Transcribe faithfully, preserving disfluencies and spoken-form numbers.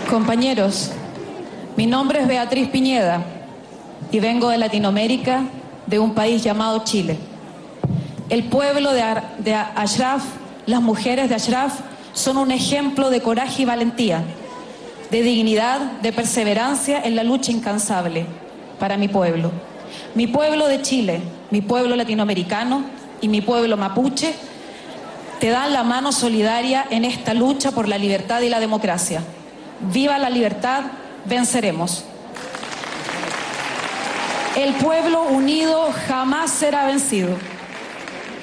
Compañeros, mi nombre es Beatriz Piñeda y vengo de Latinoamérica, de un país llamado Chile. El pueblo de, Ar de Ashraf, las mujeres de Ashraf, son un ejemplo de coraje y valentía, de dignidad, de perseverancia en la lucha incansable para mi pueblo. Mi pueblo de Chile, mi pueblo latinoamericano y mi pueblo mapuche te dan la mano solidaria en esta lucha por la libertad y la democracia. ¡Viva la libertad! ¡Venceremos! El pueblo unido jamás será vencido.